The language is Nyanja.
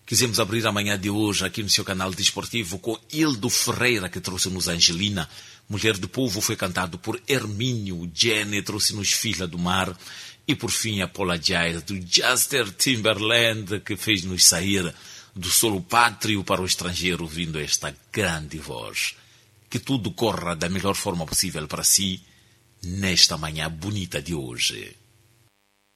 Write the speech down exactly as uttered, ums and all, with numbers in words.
Quisemos abrir a manhã de hoje aqui no seu canal desportivo com Hildo Ferreira, que trouxe-nos Angelina. Mulher do Povo foi cantado por Hermínio. Jenny trouxe-nos Filha do Mar. E por fim Apologize do Justin Timberland, que fez-nos sair do solo pátrio para o estrangeiro ouvindo esta grande voz. Que tudo corra da melhor forma possível para si nesta manhã bonita de hoje.